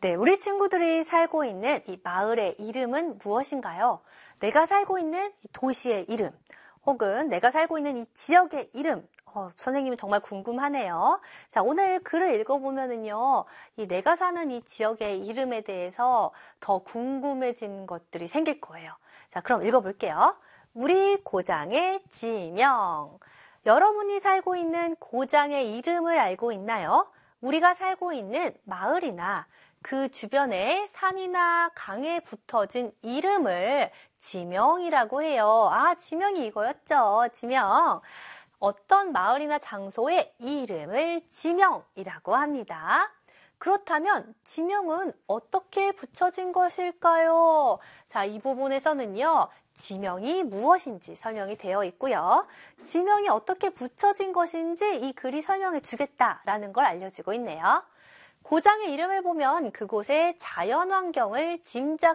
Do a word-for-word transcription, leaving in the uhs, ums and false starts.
네, 우리 친구들이 살고 있는 이 마을의 이름은 무엇인가요? 내가 살고 있는 이 도시의 이름, 혹은 내가 살고 있는 이 지역의 이름, 어, 선생님은 정말 궁금하네요. 자, 오늘 글을 읽어보면은요, 이 내가 사는 이 지역의 이름에 대해서 더 궁금해진 것들이 생길 거예요. 자, 그럼 읽어볼게요. 우리 고장의 지명. 여러분이 살고 있는 고장의 이름을 알고 있나요? 우리가 살고 있는 마을이나 그 주변에 산이나 강에 붙어진 이름을 지명이라고 해요. 아, 지명이 이거였죠. 지명. 어떤 마을이나 장소의 이름을 지명이라고 합니다. 그렇다면 지명은 어떻게 붙여진 것일까요? 자, 이 부분에서는요, 지명이 무엇인지 설명이 되어 있고요. 지명이 어떻게 붙여진 것인지 이 글이 설명해 주겠다라는 걸 알려주고 있네요. 고장의 이름을 보면 그곳의 자연환경을 짐작